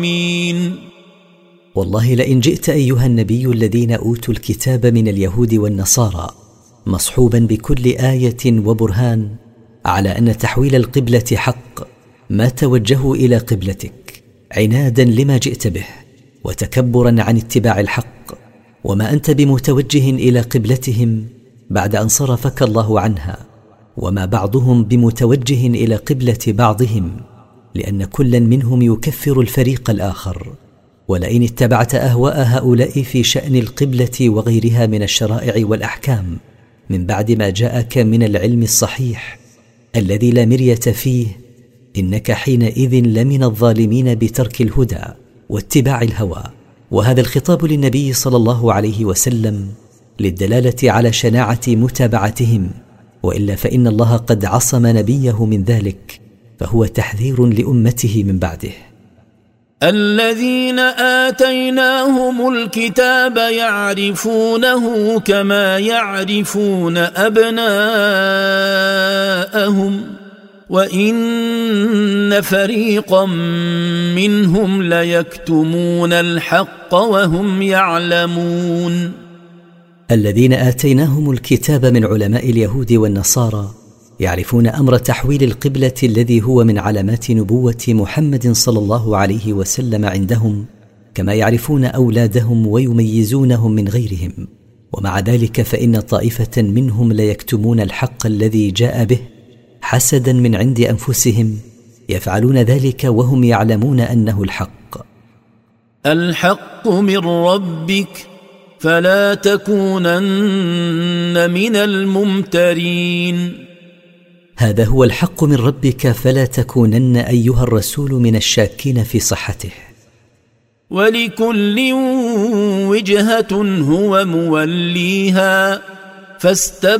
والله لئن جئت أيها النبي الذين أوتوا الكتاب من اليهود والنصارى مصحوبا بكل آية وبرهان على أن تحويل القبلة حق، ما توجهوا إلى قبلتك عنادا لما جئت به وتكبرا عن اتباع الحق، وما أنت بمتوجه إلى قبلتهم بعد أن صرفك الله عنها، وما بعضهم بمتوجه إلى قبلة بعضهم، لأن كلا منهم يكفر الفريق الآخر. ولئن اتبعت أهواء هؤلاء في شأن القبلة وغيرها من الشرائع والأحكام من بعد ما جاءك من العلم الصحيح الذي لا مرية فيه، إنك حينئذ لمن الظالمين بترك الهدى واتباع الهوى. وهذا الخطاب للنبي صلى الله عليه وسلم للدلالة على شناعة متابعتهم، وإلا فإن الله قد عصم نبيه من ذلك، فهو تحذير لأمته من بعده. الذين آتيناهم الكتاب يعرفونه كما يعرفون أبناءهم وإن فريقا منهم ليكتمون الحق وهم يعلمون. الذين آتيناهم الكتاب من علماء اليهود والنصارى يعرفون أمر تحويل القبلة الذي هو من علامات نبوة محمد صلى الله عليه وسلم عندهم، كما يعرفون أولادهم ويميزونهم من غيرهم. ومع ذلك فإن طائفة منهم ليكتمون الحق الذي جاء به حسدا من عند أنفسهم، يفعلون ذلك وهم يعلمون أنه الحق. الحق من ربك فلا تكونن من الممترين. هذا هو الحق من ربك فلا تكونن أيها الرسول من الشاكين في صحته. ولكل وجهة هو موليها